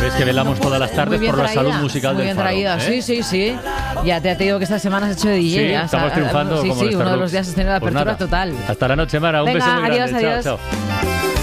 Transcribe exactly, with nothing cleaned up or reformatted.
sabes que velamos todas las tardes por la traída, salud musical muy del bien Faro. traída, ¿eh? sí, sí, sí. Ya te, te digo que esta semana has hecho de D J. Sí, has- estamos triunfando Sí, como sí, Lester uno de Lux. los días has tenido la Pues apertura nada, total. Hasta la noche, Mara. Un Venga, beso muy adiós, grande. adiós. Chao, chao.